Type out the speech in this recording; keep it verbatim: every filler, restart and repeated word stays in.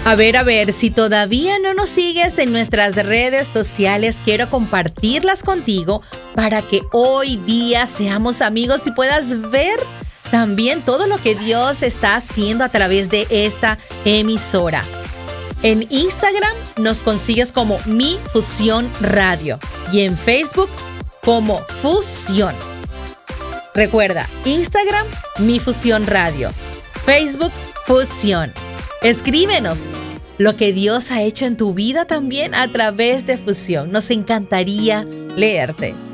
A ver, a ver, si todavía no nos sigues en nuestras redes sociales, quiero compartirlas contigo para que hoy día seamos amigos y puedas ver también todo lo que Dios está haciendo a través de esta emisora. En Instagram nos consigues como Mi Fusión Radio y en Facebook como Fusión. Recuerda, Instagram, Mi Fusión Radio, Facebook, Fusión. Escríbenos lo que Dios ha hecho en tu vida también a través de Fusión. Nos encantaría leerte.